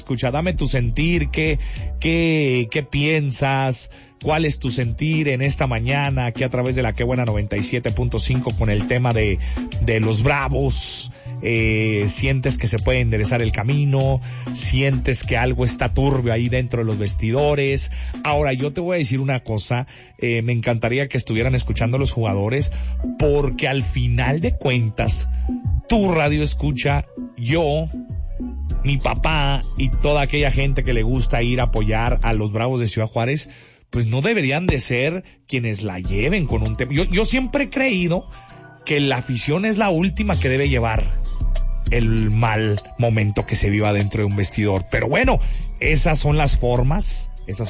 Escucha, dame tu sentir, qué piensas, cuál es tu sentir en esta mañana aquí a través de la Qué Buena 97.5 con el tema de los Bravos. Sientes que se puede enderezar el camino, sientes que algo está turbio ahí dentro de los vestidores. Ahora, yo te voy a decir una cosa, me encantaría que estuvieran escuchando los jugadores, porque al final de cuentas, tu radio escucha, yo, mi papá y toda aquella gente que le gusta ir a apoyar a los Bravos de Ciudad Juárez, pues no deberían de ser quienes la lleven con un tema. Yo siempre he creído que la afición es la última que debe llevar el mal momento que se viva dentro de un vestidor. Pero bueno, esas son las formas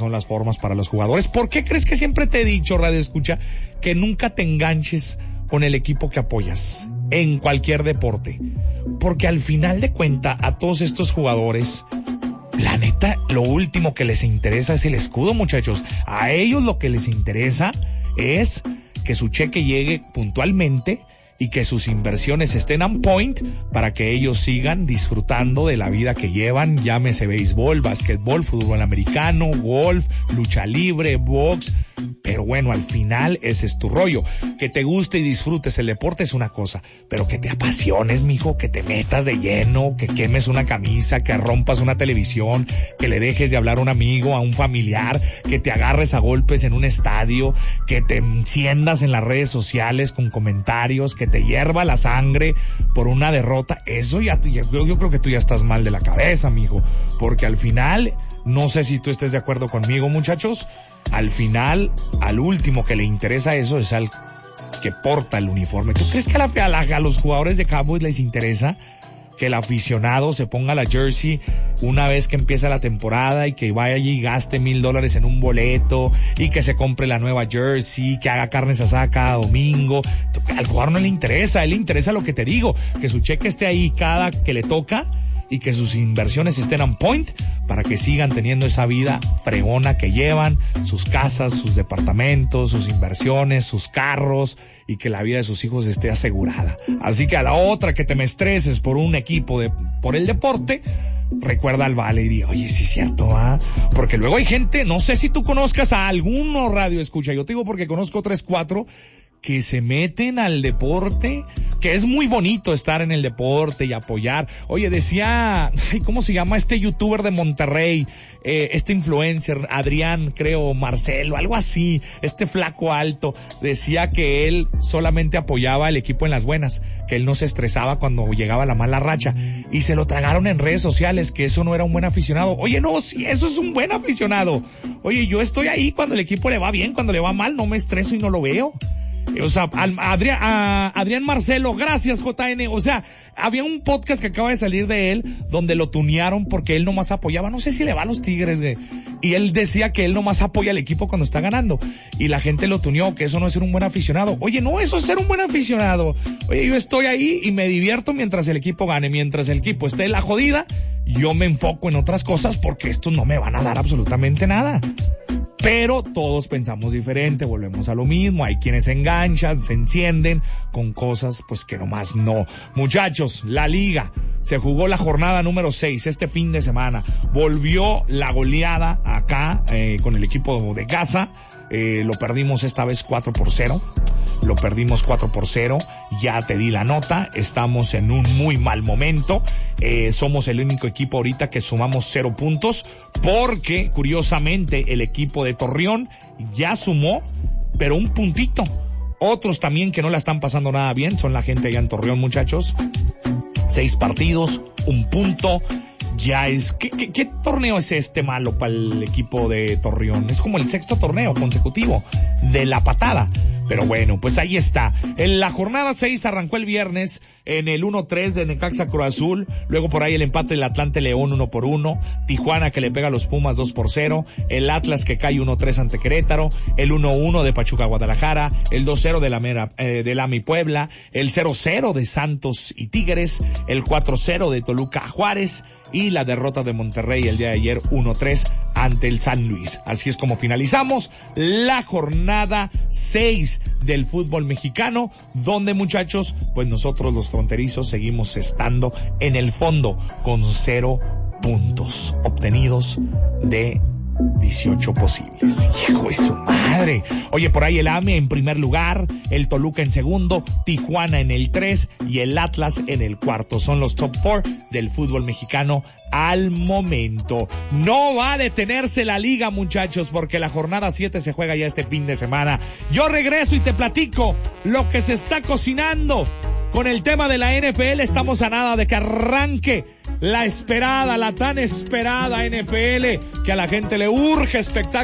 para los jugadores. ¿Por qué crees que siempre te he dicho, radio escucha, que nunca te enganches con el equipo que apoyas en cualquier deporte? Porque al final de cuentas, a todos estos jugadores, la neta, lo último que les interesa es el escudo, muchachos. A ellos lo que les interesa es que su cheque llegue puntualmente y que sus inversiones estén on point para que ellos sigan disfrutando de la vida que llevan, llámese béisbol, básquetbol, fútbol americano, golf, lucha libre, box. Pero bueno, al final ese es tu rollo. Que te guste y disfrutes el deporte es una cosa, pero que te apasiones, mijo, que te metas de lleno, que quemes una camisa, que rompas una televisión, que le dejes de hablar a un amigo, a un familiar, que te agarres a golpes en un estadio, que te enciendas en las redes sociales con comentarios, que te hierva la sangre por una derrota. Eso yo creo que tú ya estás mal de la cabeza, mijo, porque al final, no sé si tú estés de acuerdo conmigo, muchachos, al final, al último que le interesa eso es al que porta el uniforme. ¿Tú crees que a los jugadores de Cowboys les interesa que el aficionado se ponga la jersey una vez que empieza la temporada y que vaya allí y gaste $1,000 en un boleto y que se compre la nueva jersey, que haga carnes asadas cada domingo? Al jugador no le interesa, a él le interesa lo que te digo, que su cheque esté ahí cada que le toca y que sus inversiones estén on point para que sigan teniendo esa vida fregona que llevan, sus casas, sus departamentos, sus inversiones, sus carros, y que la vida de sus hijos esté asegurada. Así que a la otra que te me estreses por un equipo por el deporte, recuerda al vale y di, oye, sí es cierto, porque luego hay gente, no sé si tú conozcas a alguno radio escucha, yo te digo porque conozco 3-4 que se meten al deporte, que es muy bonito estar en el deporte y apoyar. Oye, decía, ¿cómo se llama este youtuber de Monterrey? Este influencer, Adrián, creo, Marcelo, algo así, este flaco alto, decía que él solamente apoyaba al equipo en las buenas, que él no se estresaba cuando llegaba la mala racha, y se lo tragaron en redes sociales, que eso no era un buen aficionado. Oye, no, sí, eso es un buen aficionado. Oye, yo estoy ahí cuando el equipo le va bien, cuando le va mal, no me estreso y no lo veo. O sea, Adrián Marcelo, gracias JN, o sea, había un podcast que acaba de salir de él, donde lo tunearon porque él nomás apoyaba, no sé si le va a los Tigres, güey, y él decía que él nomás apoya al equipo cuando está ganando, y la gente lo tuneó, que eso no es ser un buen aficionado. Oye, no, eso es ser un buen aficionado. Oye, yo estoy ahí y me divierto mientras el equipo gane, mientras el equipo esté en la jodida, yo me enfoco en otras cosas porque estos no me van a dar absolutamente nada. Pero todos pensamos diferente, volvemos a lo mismo, hay quienes se enganchan, se encienden con cosas pues que nomás no. Muchachos, la liga, se jugó la jornada número 6 este fin de semana, volvió la goleada acá con el equipo de casa, lo perdimos esta vez 4-0, lo perdimos 4-0, ya te di la nota, estamos en un muy mal momento, somos el único equipo ahorita que sumamos 0 puntos, porque curiosamente el equipo de Torreón ya sumó, pero un puntito. Otros también que no la están pasando nada bien son la gente allá en Torreón, muchachos. 6 partidos, 1 punto. Ya es... ¿Qué torneo es este malo para el equipo de Torreón? Es como el 6º torneo consecutivo de la patada. Pero bueno, pues ahí está. En la jornada 6 arrancó el viernes en el 1-3 de Necaxa Cruz Azul. Luego por ahí el empate del Atlante León 1-1. Tijuana que le pega a los Pumas 2-0. El Atlas que cae 1-3 ante Querétaro. El 1-1 de Pachuca Guadalajara. El 2-0 de la AMI Puebla. El 0-0 de Santos y Tigres. El 4-0 de Toluca Juárez. Y la derrota de Monterrey el día de ayer 1-3 ante el San Luis. Así es como finalizamos la jornada 6 del fútbol mexicano, donde, muchachos, pues nosotros los fronterizos seguimos estando en el fondo con 0 puntos obtenidos de 18 posibles. ¡Hijo de su madre! Oye, por ahí el AME en primer lugar, el Toluca en segundo, Tijuana en el 3 y el Atlas en el 4. Son los top 4 del fútbol mexicano al momento. No va a detenerse la liga, muchachos, porque la jornada 7 se juega ya este fin de semana. Yo regreso y te platico lo que se está cocinando con el tema de la NFL. Estamos a nada de que arranque la tan esperada NFL, que a la gente le urge espectáculo.